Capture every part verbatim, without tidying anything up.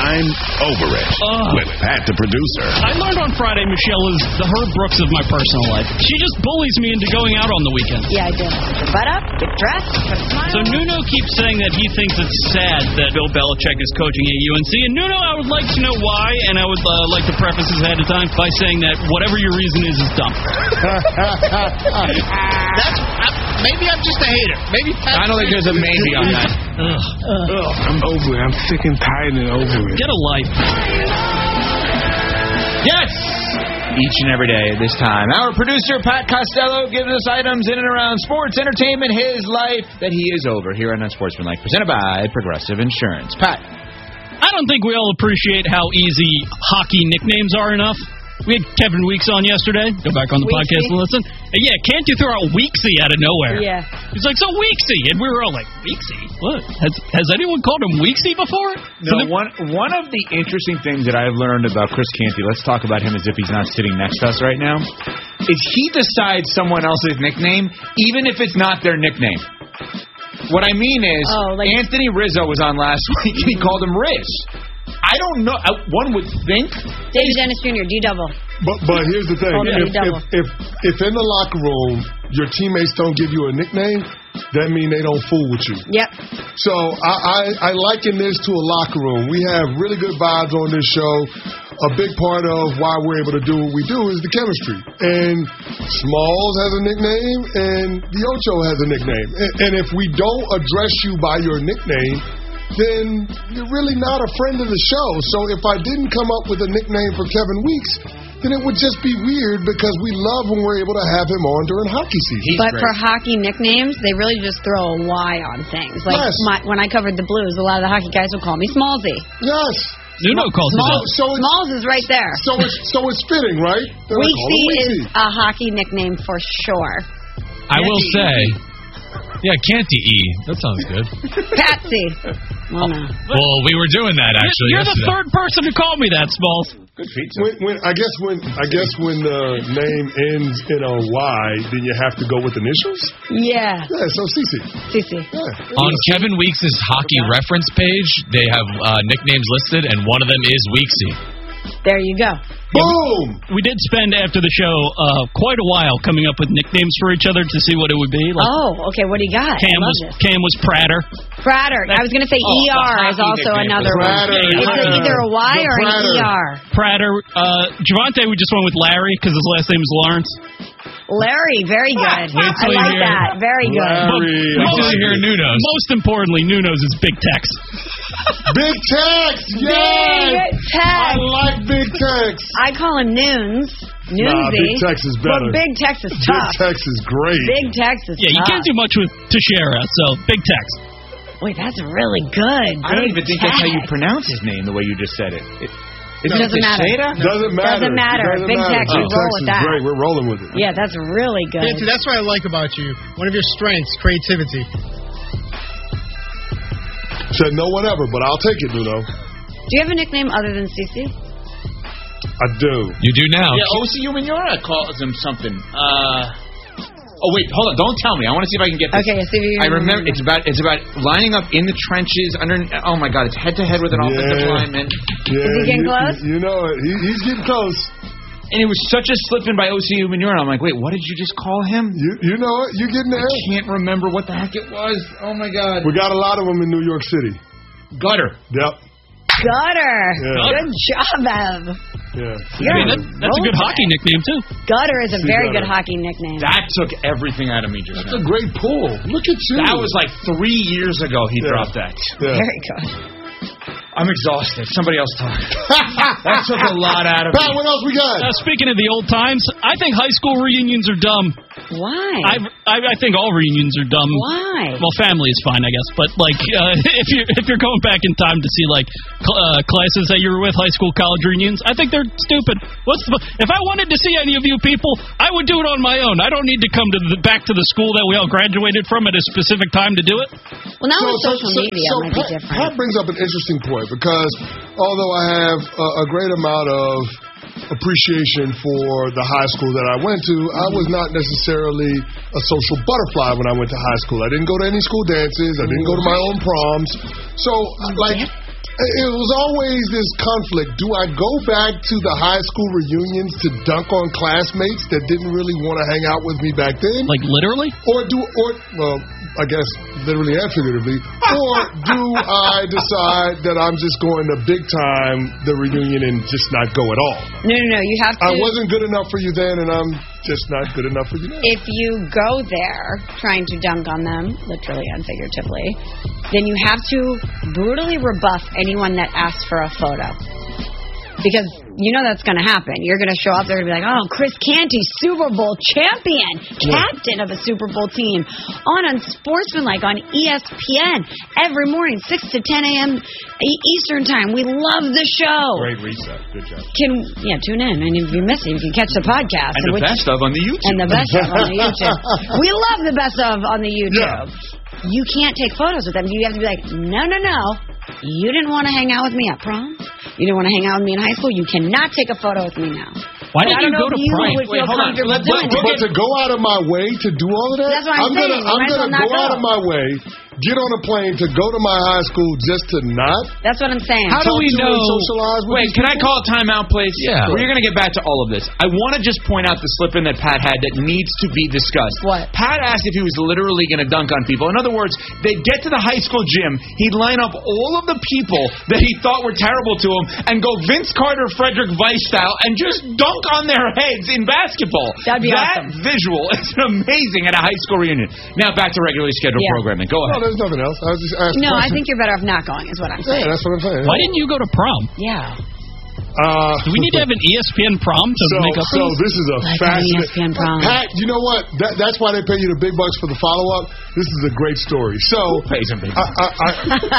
nine, Over It, uh, with Pat the producer. I learned on Friday Michelle is the Herb Brooks of my personal life. She just bullies me into going out on the weekend. Yeah, I do. Get your butt up, get dressed, put a smile. So Nuno keeps saying that he thinks it's sad that Bill Belichick is coaching at U N C. And Nuno, I would like to know why, and I would uh, like to preface this ahead of time by saying that whatever your reason is, is dumb. That's uh, maybe I'm just a hater. Maybe Pat I don't think there's a maybe on that. Ugh. Ugh, I'm over it. I'm sick and tired and over it. Get a life. Yes! Each and every day at this time. Our producer, Pat Costello, gives us items in and around sports, entertainment, his life that he is over here on Unsportsmanlike, presented by Progressive Insurance. Pat. I don't think we all appreciate how easy hockey nicknames are enough. We had Kevin Weeks on yesterday. Go back on the Weeksy. podcast and listen. And yeah, can't you throw out Weeksy out of nowhere? Yeah. He's like, so Weeksy. And we were all like, Weeksy? What? Has has anyone called him Weeksy before? No, then, one one of the interesting things that I've learned about Chris Canty, let's talk about him as if he's not sitting next to us right now, is he decides someone else's nickname, even if it's not their nickname. What I mean is, oh, like, Anthony Rizzo was on last week, and he called him Riz. I don't know. I, one would think. David Dennis Junior, D-double. But but here's the thing. Call him If, if, D-double. if, if in the locker room your teammates don't give you a nickname, that means they don't fool with you. Yep. So I, I, I liken this to a locker room. We have really good vibes on this show. A big part of why we're able to do what we do is the chemistry. And Smalls has a nickname, and the Ocho has a nickname. And, and if we don't address you by your nickname, then you're really not a friend of the show. So if I didn't come up with a nickname for Kevin Weeks, then it would just be weird because we love when we're able to have him on during hockey season. He's But great. for hockey nicknames, they really just throw a Y on things. Like Yes. my, when I covered the Blues, a lot of the hockey guys would call me Smallsy. Yes. Nuno calls So, himself. so, it's, Smalls is right there. so, it's, so it's fitting, right? They're like, call Weeksy him is Weeksy. a hockey nickname for sure. I will say, yeah, Canty E. That sounds good. Patsy. Well, no. Well, we were doing that actually. You're the yesterday. third person to call me that, Smalls. Good pizza. When, when, I guess when I guess when the name ends in a Y, then you have to go with initials? Yeah. Yeah, so Cece. Cece. Yeah. On Kevin Weeks' hockey reference page, they have uh, nicknames listed, and one of them is Weeksy. There you go. Boom! We did spend, after the show, uh, quite a while coming up with nicknames for each other to see what it would be. Like Oh, okay. What do you got? Cam I love was this. Cam was Prater. Prater. I was going to say Oh, E R the is also hockey another one. Prater, It's yeah. either a Y The or an Prater. E R. Prater. Uh, Javante, we just went with Larry because his last name is Lawrence. Larry, very good. Wait I till you like hear- that. Very good. Larry. Wait till you hear Nuno's. Most importantly, Nuno's is Big Tex. Big Tex! Yes! Big Tex. I like Big Tex. I call him Noons. Noonsy. Nah, Big Tex is better. But Big Tex is Big tough. Tex is great. Big Tex is Yeah, you tough. can't do much with Teixeira, so Big Tex. Wait, that's really good. I don't Big even think that's how you Tex. pronounce his name, the way you just said it. it isn't Doesn't it matter. Teixeira? Doesn't matter. Doesn't matter. Doesn't Big matter. Tex, Big we roll Tex with is that. great. We're rolling with it. Yeah, that's really good. Nancy, that's what I like about you. One of your strengths, creativity. Said no one ever, but I'll take it, Nuno. Do you have a nickname other than Cece? I do. You do now. Yeah, O C Umenora calls him something. Uh, oh wait, hold on! Don't tell me. I want to see if I can get this. Okay, see if you I remember it's about it's about lining up in the trenches under. Oh my God! It's head to head with an offensive Yeah. lineman, Yeah, Is he getting you, close? You know it. He, he's getting close. and it was such a slip in by O C Umenora. I'm like, wait, what did you just call him? You you know it. You're getting there. I can't remember what the heck it was. Oh my God! We got a lot of them in New York City. Gutter. Yep. Gutter. Yeah. Good job, Ev. Yeah. Yeah. I mean, that, that's a good hockey nickname, too. Gutter is a See very Gutter. good hockey nickname. That took everything out of me just That's now. a great pull. Look at you. That was like three years ago he Yeah. dropped that. Yeah. Very good. I'm exhausted. Somebody else talk. That took a lot out of Pat, me. what else we got? Uh, speaking of the old times, I think high school reunions are dumb. Why? I, I, I think all reunions are dumb. Why? Well, family is fine, I guess, but like uh, if you if you're going back in time to see like cl- uh, classes that you were with, high school, college reunions, I think they're stupid. What's the, if I wanted to see any of you people, I would do it on my own. I don't need to come to the, back to the school that we all graduated from at a specific time to do it. Well, now with social media, so it might be Pat, different. Pat brings up an interesting point because although I have a, a great amount of appreciation for the high school that I went to, I was not necessarily a social butterfly when I went to high school. I didn't go to any school dances. I didn't go to my own proms. So, like, It was always this conflict. Do I go back to the high school reunions to dunk on classmates that didn't really want to hang out with me back then? Like literally? Or do, or well, I guess literally and figuratively. Or do I decide that I'm just going to big time the reunion and just not go at all? No, no, no. You have to. I wasn't good enough for you then, and I'm just not good enough for you now. If you go there trying to dunk on them, literally and figuratively, then you have to brutally rebuff anyone that asks for a photo. Because you know that's going to happen. You're going to show up there and be like, oh, Chris Canty, Super Bowl champion, captain of a Super Bowl team, on Unsportsmanlike on E S P N every morning, six to ten a.m. Eastern time. We love the show. Great reset. Good job. Can Yeah, tune in. And if you miss it, you can catch the podcast. And the which, best of on the YouTube. And the best of on the YouTube. We love the best of on the YouTube. Yeah. You can't take photos with them. You have to be like, no, no, no. You didn't want to hang out with me at prom. You didn't want to hang out with me in high school. You cannot take a photo with me now. Why But did I you don't go know to if you prom? would feel Wait, hold on. comfortable Let's- doing But, it. but to go out of my way to do all of that, That's what I'm gonna, saying. You I'm might as gonna well not go out go. of my way, get on a plane to go to my high school just to not. That's what I'm saying. How do talk we to know? and socialize with Wait, these can I people? call a timeout, please? Yeah. We're going to get back to all of this. I want to just point out the slip-in that Pat had that needs to be discussed. What? Pat asked if he was literally going to dunk on people. In other words, they'd get to the high school gym, he'd line up all of the people that he thought were terrible to him and go Vince Carter, Frederick Weiss style and just dunk on their heads in basketball. That'd be that awesome. visual is amazing at a high school reunion. Now back to regularly scheduled Yeah. programming. Go No, ahead. there's nothing else. I was just asking. No, I think you're better off not going, is what I'm saying. Yeah, that's what I'm saying. Why didn't you go to prom? Yeah. Uh, Do we need to have an E S P N prom to so, make up so for this? this is a Like an E S fascinating. P N prom. Pat, you know what? That, that's why they pay you the big bucks for the follow up. This is a great story. So, Pays him big I, I, I,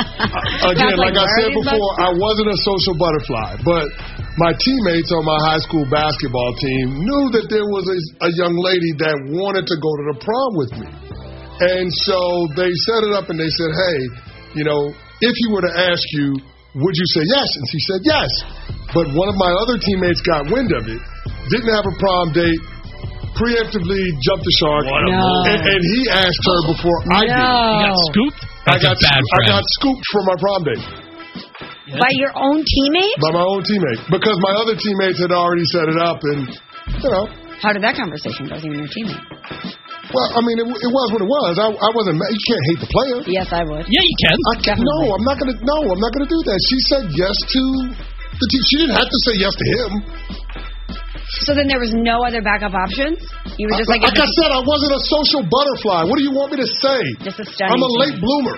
again, Pat's like like, I "Where said are these before, bucks?" I wasn't a social butterfly, but my teammates on my high school basketball team knew that there was a, a young lady that wanted to go to the prom with me, and so they set it up and they said, "Hey, you know, if he were to ask you, would you say yes?" And she said yes. But one of my other teammates got wind of it, didn't have a prom date, preemptively jumped the shark, What a No. move. and, and he asked her before I did. You got No. scooped? I That's got, a bad I friend. got scooped for my prom date By your own teammate? by my own teammate because my other teammates had already set it up, and you know, How did that conversation go with you and your teammate? well, I mean, it, it was what it was. I, I wasn't. mad. You can't hate the player. Yes, I would. Yeah, you can. I can't, no, Definitely. I'm not gonna. No, I'm not gonna do that. She said yes to the team. She didn't have to say yes to him. So then there was no other backup options? You were just like, like I said, I wasn't a social butterfly. What do you want me to say? just a stunning. I'm a late bloomer.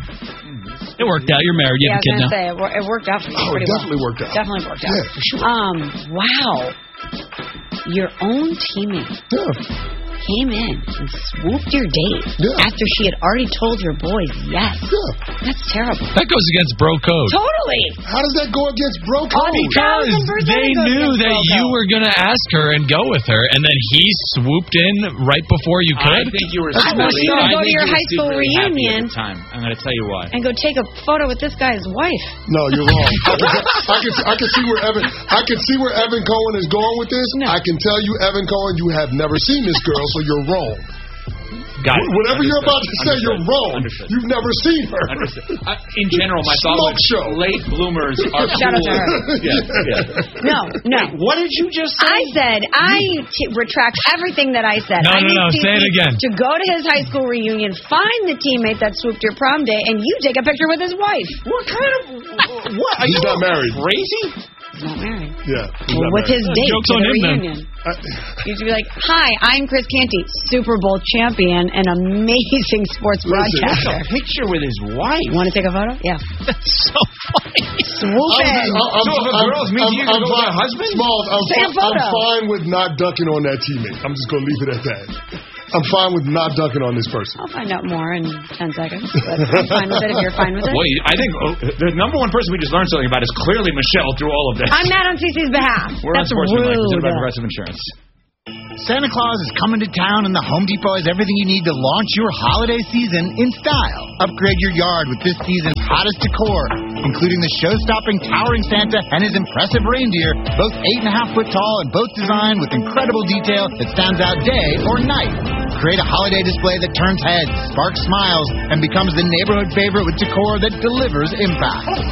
It worked out. You're married. You Yeah, I have a was kid going to now. say, it, wor- it worked out for you Oh, it pretty definitely well. worked out. Definitely worked out. Yeah, for sure. Um, wow. Your own teammate Yeah. came in and swooped your date Yeah. after she had already told your boys yes. Yeah. That's terrible. That goes against bro code. Totally. How does that go against bro code? Because thousand percent they goes knew against that bro you code. were going to ask her and go with her, and then he swooped in right before you I could. think you were. I want secretly- you to I go to think your you were high school secretly happy at reunion. the time. I'm going to tell you why. And go take a photo with this guy's wife. No, you're wrong. I can, I can I can see where Evan I can see where Evan Cohen is going with this. No. I can tell you, Evan Cohen, you have never seen this girl, so you're wrong. Got it. Whatever you're about to say, you're Understood. wrong. Understood. You've never seen her. Understood. Uh, in general, my thought Smoke was show. late bloomers are Shout out cool. to her. Yeah, yeah. No, no. What did you just say? I said, I t- retract everything that I said. No, I no, need no, Cece say it again. To go to his high school reunion, find the teammate that swooped your prom day, and you take a picture with his wife. What kind of what? Are He's you not married. Crazy? He's not married. Yeah. he's Well, not with married. his date Joke's to on the him, then. reunion. I- You should be like, hi, I'm Chris Canty, Super Bowl champion and amazing sports Listen, broadcaster. Picture with his wife. Want to take a photo? Yeah. That's so funny. Swoop I'm, in. I'm, I'm, So if a I'm, girl's mean to I'm, you, you I'm go with fine- her husband? Smalls, I'm, Take a fi- I'm photo. fine with not dunking on that teammate. I'm just going to leave it at that. I'm fine with not dunking on this person. I'll find out more in ten seconds. But I'm fine with it if you're fine with it. Well, I think oh, the number one person we just learned something about is clearly Michelle through all of this. I'm mad on Cece's behalf. We're That's on Sportsmanlike, presented by rude. Progressive Insurance. Santa Claus is coming to town, and the Home Depot has everything you need to launch your holiday season in style. Upgrade your yard with this season's hottest decor, including the show-stopping towering Santa and his impressive reindeer, both eight and a half foot tall and both designed with incredible detail that stands out day or night. Create a holiday display that turns heads, sparks smiles, and becomes the neighborhood favorite with decor that delivers impact.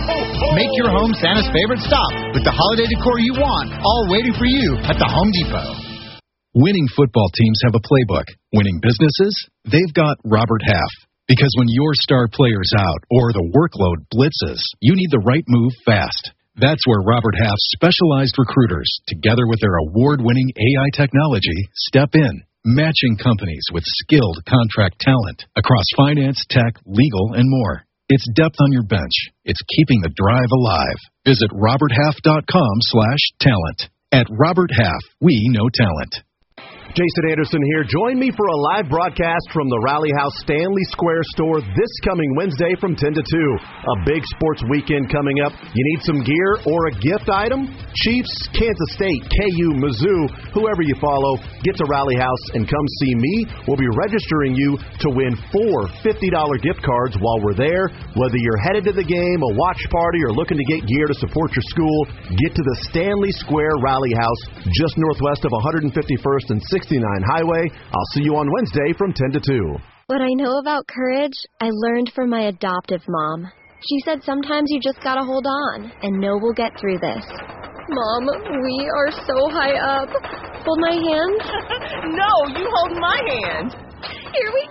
Make your home Santa's favorite stop with the holiday decor you want, all waiting for you at the Home Depot. Winning football teams have a playbook. Winning businesses, they've got Robert Half. Because when your star player's out or the workload blitzes, you need the right move fast. That's where Robert Half's specialized recruiters, together with their award-winning A I technology, step in, matching companies with skilled contract talent across finance, tech, legal, and more. It's depth on your bench. It's keeping the drive alive. Visit roberthalf.com slash talent. At Robert Half, we know talent. Jason Anderson here. Join me for a live broadcast from the Rally House Stanley Square store this coming Wednesday from ten to two. A big sports weekend coming up. You need some gear or a gift item? Chiefs, Kansas State, K U, Mizzou, whoever you follow, get to Rally House and come see me. We'll be registering you to win four fifty dollars gift cards while we're there. Whether you're headed to the game, a watch party, or looking to get gear to support your school, get to the Stanley Square Rally House just northwest of one hundred fifty-first and sixty-nine Highway. I'll see you on Wednesday from ten to two. What I know about courage, I learned from my adoptive mom. She said sometimes you just gotta hold on and know we'll get through this. Mom, we are so high up. Hold my hand. No, you hold my hand. Here we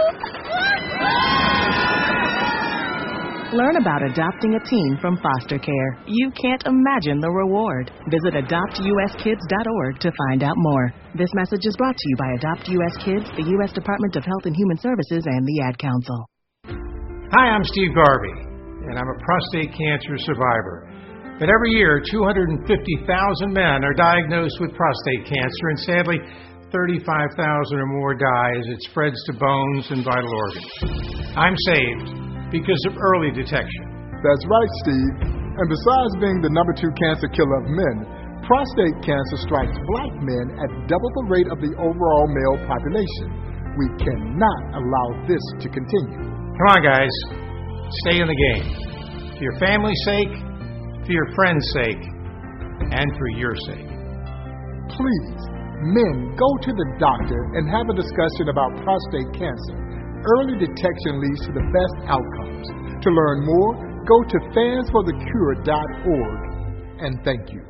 go. Learn about adopting a teen from foster care. You can't imagine the reward. Visit adopt u s kids dot org to find out more. This message is brought to you by Adopt U S Kids, the U S Department of Health and Human Services, and the Ad Council. Hi, I'm Steve Garvey, and I'm a prostate cancer survivor. But every year, two hundred fifty thousand men are diagnosed with prostate cancer, and sadly, thirty-five thousand or more die as it spreads to bones and vital organs. I'm saved because of early detection. That's right, Steve. And besides being the number two cancer killer of men, prostate cancer strikes black men at double the rate of the overall male population. We cannot allow this to continue. Come on, guys. Stay in the game. For your family's sake, for your friends' sake, and for your sake. Please, men, go to the doctor and have a discussion about prostate cancer. Early detection leads to the best outcomes. To learn more, go to fans for the cure dot org. And thank you.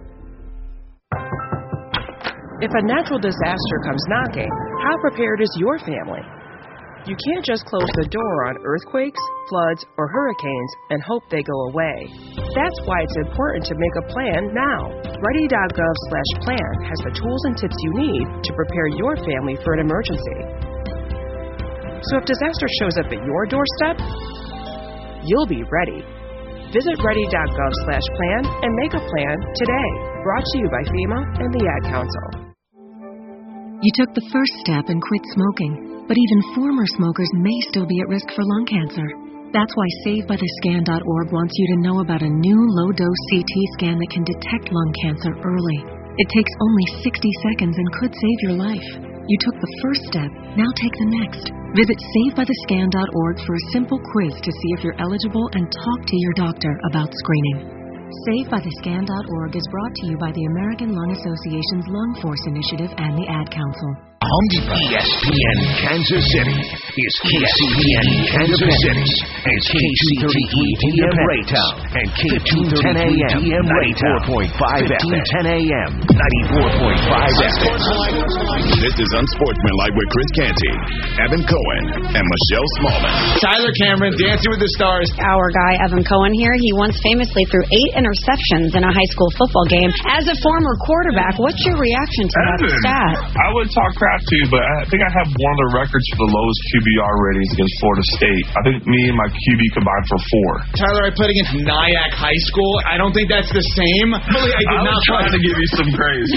If a natural disaster comes knocking, how prepared is your family? You can't just close the door on earthquakes, floods, or hurricanes and hope they go away. That's why it's important to make a plan now. ready dot gov slash plan has the tools and tips you need to prepare your family for an emergency. So if disaster shows up at your doorstep, you'll be ready. Visit ready dot gov slash plan and make a plan today. Brought to you by FEMA and the Ad Council. You took the first step and quit smoking, but even former smokers may still be at risk for lung cancer. That's why save by the scan dot org wants you to know about a new low-dose C T scan that can detect lung cancer early. It takes only sixty seconds and could save your life. You took the first step, now take the next. Visit save by the scan dot org for a simple quiz to see if you're eligible and talk to your doctor about screening. save by the scan dot org is brought to you by the American Lung Association's Lung Force Initiative and the Ad Council. Home Depot. E S P N Kansas City is K C P N Kansas City and K two thirty-three P M Raytown and K two thirty-three P M ninety-four point five F M, fifteen ten A M, ninety-four point five F M. This is Unsportsmanlike with Chris Canty, Evan Cohen, and Michelle Smallman. Tyler Cameron, Dancing with the Stars. Our guy, Evan Cohen here, he once famously threw eight interceptions in a high school football game. As a former quarterback, what's your reaction to that Evan, stat? I would talk crap to you, but I think I have one of the records for the lowest Q B R ratings against Florida State. I think me and my Q B combined for four. Tyler, I played against Nyack High School. I don't think that's the same. Really, I did I not was trying to give you some praise.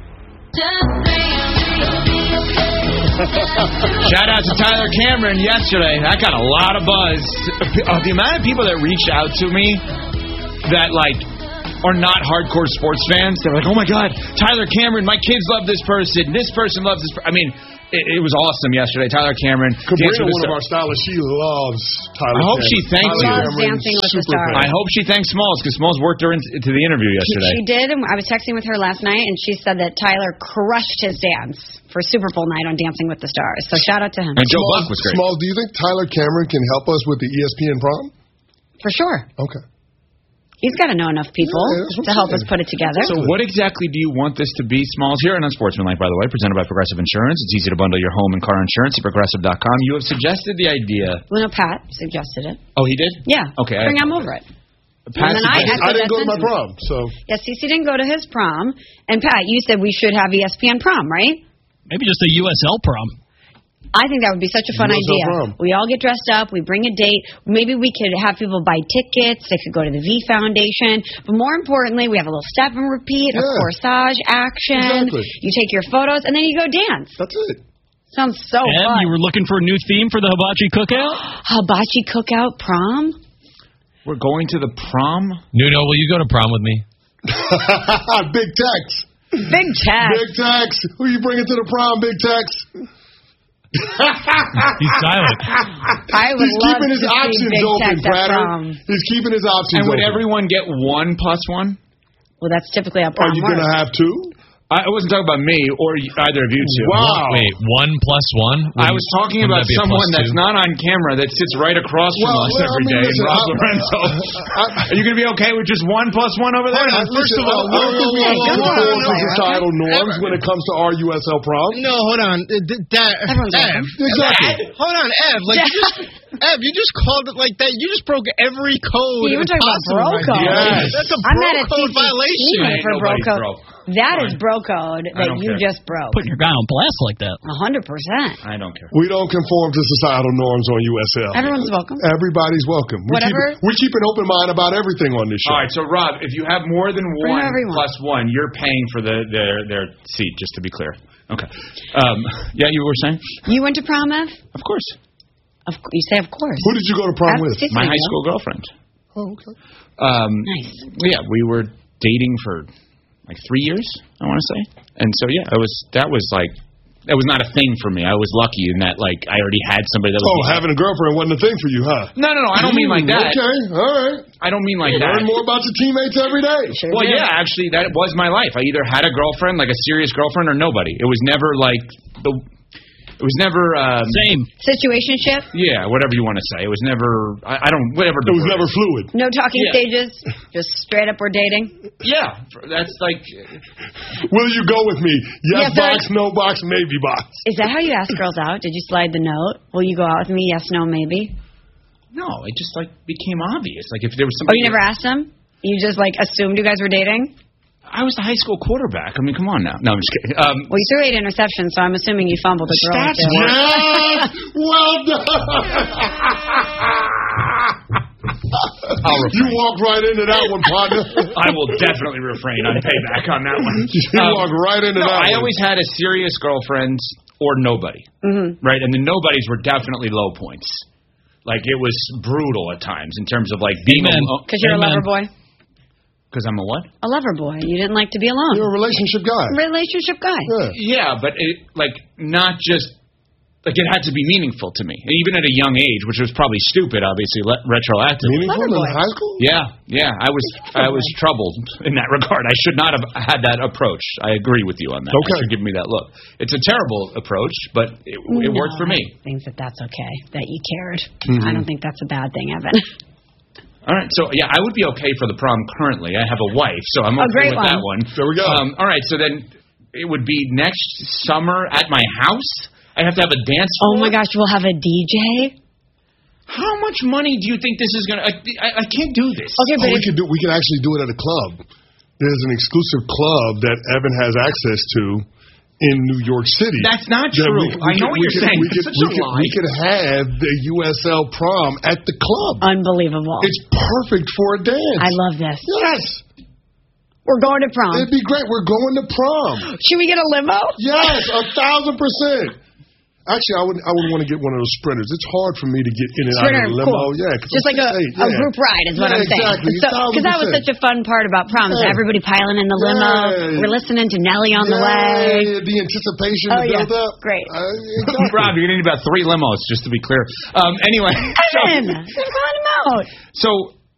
Shout out to Tyler Cameron yesterday. That got a lot of buzz. Uh, the amount of people that reach out to me that, like, are not hardcore sports fans. They're like, oh, my God, Tyler Cameron, my kids love this person. This person loves this person. I mean, it, it was awesome yesterday. Tyler Cameron. Cabrera, one of our stylists, she loves Tyler I hope Cameron. she thanks Tyler you. Cameron, Dancing with the Stars. I hope she thanks Smalls, because Smalls worked her into the interview yesterday. She did, and I was texting with her last night, and she said that Tyler crushed his dance for Super Bowl night on Dancing with the Stars. So shout out to him. And Joe Smalls, Buck was great. Smalls, do you think Tyler Cameron can help us with the E S P N prom? For sure. Okay. He's got to know enough people Yeah, to help us put it together. So what exactly do you want this to be? Smalls here and Unsportsmanlike, by the way, presented by Progressive Insurance. It's easy to bundle your home and car insurance at Progressive dot com. You have suggested the idea. Well, no, Pat suggested it. Oh, he did? Yeah. Okay. Bring I, him over it. Pat And then I, I didn't go to my prom, so. Yeah, Cece didn't go to his prom. And Pat, you said we should have E S P N prom, right? Maybe just a U S L prom. I think that would be such a fun U S L idea. prom. We all get dressed up. We bring a date. Maybe we could have people buy tickets. They could go to the V Foundation. But more importantly, we have a little step and repeat, a Yeah. corsage action. Exactly. You take your photos, and then you go dance. That's it. Sounds so Em, fun. you were looking for a new theme for the hibachi cookout? Hibachi cookout prom? We're going to the prom? Nuno, will you go to prom with me? Big Tex. Big Tex. Big Tex. Who you bringing to the prom, Big Tex? He's silent. I would He's love keeping to his see options Big open, Tex at Prater. prom. He's keeping his options And would open. everyone get one plus one? Well, that's typically how Are prom you going to works. have two? I wasn't talking about me or either of you two. Wow. Wait, one plus one? I was talking Wouldn't about that be a someone plus that's two? not on camera that sits right across from Well, us well, I every mean, day. listen, Rob I- Lorenzo. Are you going to be okay with just one plus one over there? Hold on, First of all, I don't think we Hey, have don't to go conform on to fire, societal norms when it comes to our U S L prom. No, hold on. Uh, th- that, Everyone's Ev, welcome. Exactly. Ev, hold on, Ev. Like you just, Ev, you just called it like that. You just broke every code. You were talking about possible bro right code. now. Yes. That's a I'm bro mad at code C C T violation. Ain't for bro nobody code. bro. That is bro code that don't you care. just broke. Putting your guy on blast like that. A hundred percent. I don't care. We don't conform to societal norms on U S L. Everyone's welcome. Everybody's welcome. We Whatever. Keep, we keep an open mind about everything on this show. All right, so Rob, if you have more than Bring one everyone. plus one, you're paying for the their their seat. Just to be clear. Okay. Um, yeah, you were saying? You went to prom, Ev? Of course. Of cou- you say of course. Who did you go to prom That's with? Cicely, My high no? school girlfriend. Oh, okay. Um, Nice. Yeah, we were dating for like three years, I want to say. And so yeah, it was that was like that was not a thing for me. I was lucky in that like I already had somebody that was. Oh, having a girlfriend wasn't a thing for you, huh? No, no, no. I don't mean like that. Okay, all right. I don't mean like You that. learn more about your teammates every day. Sure Well, did. yeah, actually, that was my life. I either had a girlfriend, like a serious girlfriend, or nobody. It was never like the. It was never. Um, Same. Situationship? Yeah, whatever you want to say. It was never. I, I don't. Whatever. It was the word never is. fluid. No talking Yeah. stages? Just straight up we're dating? Yeah, that's like. Will you go with me? Yes, Yes, sir. box, no box, maybe box. Is that how you ask girls out? Did you slide the note? Will you go out with me? Yes, no, maybe? No, it just like became obvious. Like if there was Oh, somebody. you never asked them? You just like assumed you guys were dating? I was the high school quarterback. I mean, come on now. No, I'm just kidding. Um, Well, you threw eight interceptions, so I'm assuming you fumbled a girl. or Stats two. were- Yes! Well done! I'll You refrain. walked right into that one, partner. I will definitely refrain on payback on that one. You Um, walked right into no, that I one. always had a serious girlfriend or nobody, Mm-hmm. right? And the nobodies were definitely low points. Like it was brutal at times in terms of like being Amen. alone. Because you're a lover boy? Because I'm a what? A lover boy. You didn't like to be alone. You're a relationship guy. Relationship guy. Yeah. Yeah, but it like not just like it had to be meaningful to me, and even at a young age, which was probably stupid, obviously le- retroactively. Meaningful Lover in boy. high school? Yeah, yeah, I was I was troubled in that regard. I should not have had that approach. I agree with you on that. Okay. You should give me that look. It's a terrible approach, but it, it No, worked for me. I think that that's okay, that you cared. Mhm. I don't think that's a bad thing, Evan. All right, so yeah, I would be okay for the prom currently. I have a wife, so I'm Oh, okay great with that one. one. There we go. Um, all right, so then it would be next summer at my house. I have to have a dance Oh floor. my gosh, we'll have a D J? How much money do you think this is gonna? I, I, I can't do this. Okay, Oh, but we if, could do. We could actually do it at a club. There's an exclusive club that Evan has access to in New York City. That's not that true. we could- I know we what you're could- saying. We could, It's such we, a could, lie. we could have the U S L prom at the club. unbelievable. It's perfect for a dance. I love this. Yes, We're going to prom. it'd be great. We're going to prom. Should we get a limo? Yes, a thousand percent. Actually, I wouldn't. I wouldn't want to get one of those sprinters. It's hard for me to get in and Sprinter, out of the limo. cool. Yeah, 'cause Just I'm like a, six eight, a yeah. group ride is what Yeah, I'm saying. exactly. Because one thousand that was percent. such a fun part about prom. is Yeah. Everybody piling in the limo. Yeah. We're listening to Nelly on the Yeah, way. the anticipation, Oh, the yeah. build up. Great. Uh, exactly. Rob, you're gonna need about three limos, just to be clear. Um, anyway, Evan, just calling him out. so